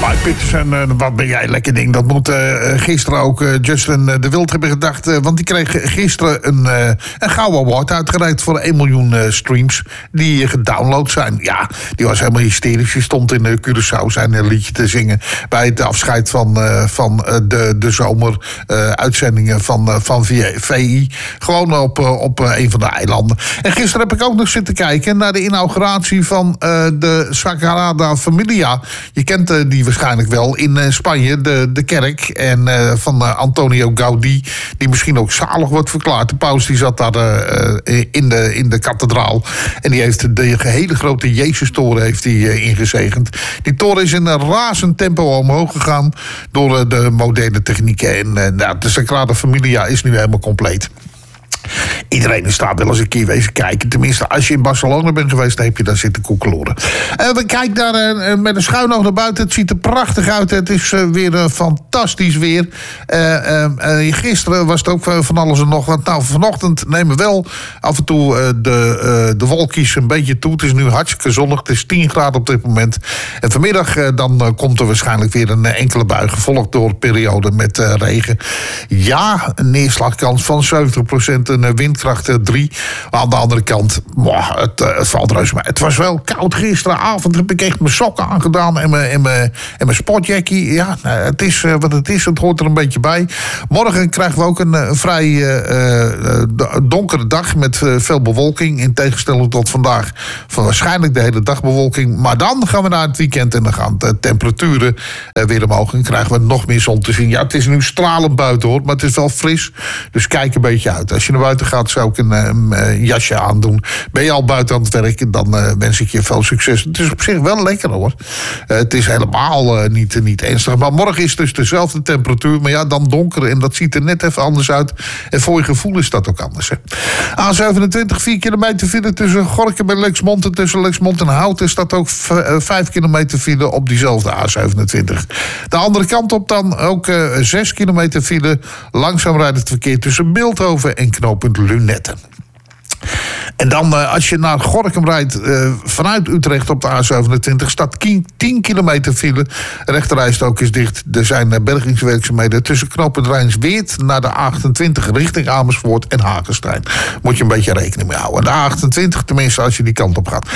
Mike Pietersen, wat ben jij lekker ding. Dat moet gisteren ook Justin de Wild hebben gedacht. Want die kreeg gisteren een gouden award uitgereikt voor 1 miljoen streams die gedownload zijn. Ja, die was helemaal hysterisch. Die stond in Curaçao zijn liedje te zingen bij het afscheid van de zomeruitzendingen van VI. Gewoon op een van de eilanden. En gisteren heb ik ook nog zitten kijken naar de inauguratie van de Sagrada Familia. Je kent die waarschijnlijk wel in Spanje, de kerk en van Antonio Gaudí, die misschien ook zalig wordt verklaard. De paus die zat daar in de kathedraal en die heeft de hele grote Jezus-toren heeft ingezegend. Die toren is in een razend tempo omhoog gegaan door de moderne technieken en de Sagrada Familia is nu helemaal compleet. Iedereen is daar wel eens een keer wezen kijken. Tenminste, als je in Barcelona bent geweest, dan heb je daar zitten koekeloeren. We kijken daar met een schuin oog naar buiten. Het ziet er prachtig uit. Het is weer fantastisch weer. Gisteren was het ook van alles en nog wat. Nou, vanochtend nemen wel af en toe de wolkjes een beetje toe. Het is nu hartstikke zonnig. Het is 10 graden op dit moment. En vanmiddag dan komt er waarschijnlijk weer een enkele bui, gevolgd door een periode met regen. Ja, een neerslagkans van 70%. Een windkracht 3. Maar aan de andere kant, het valt reuze mee. Het was wel koud gisteravond. Heb ik echt mijn sokken aangedaan en mijn sportjackie. Ja, het is wat het is. Het hoort er een beetje bij. Morgen krijgen we ook een vrij donkere dag met veel bewolking. In tegenstelling tot vandaag van waarschijnlijk de hele dag bewolking. Maar dan gaan we naar het weekend en dan gaan de temperaturen weer omhoog. En krijgen we nog meer zon te zien. Ja, het is nu stralend buiten hoor, maar het is wel fris. Dus kijk een beetje uit. Als je naar buiten gaat, zou ik een jasje aandoen. Ben je al buiten aan het werk, dan wens ik je veel succes. Het is op zich wel lekker hoor. Het is helemaal niet ernstig. Maar morgen is dus dezelfde temperatuur. Maar ja, dan donker. En dat ziet er net even anders uit. En voor je gevoel is dat ook anders. Hè. A27, 4 kilometer file tussen Gorinchem en Lexmond. En tussen Lexmond en Houten staat ook 5 kilometer file op diezelfde A27. De andere kant op dan ook 6 kilometer file. Langzaam rijdt het verkeer tussen Bilthoven en knooppunt Lunetten. En dan als je naar Gorinchem rijdt vanuit Utrecht op de A27 staat 10 kilometer file. Rechterrijstrook is dicht. Er zijn bergingswerkzaamheden tussen knooppunt Rijnsweert naar de A28 richting Amersfoort en Hagestein. Moet je een beetje rekening mee houden. De A28, tenminste als je die kant op gaat.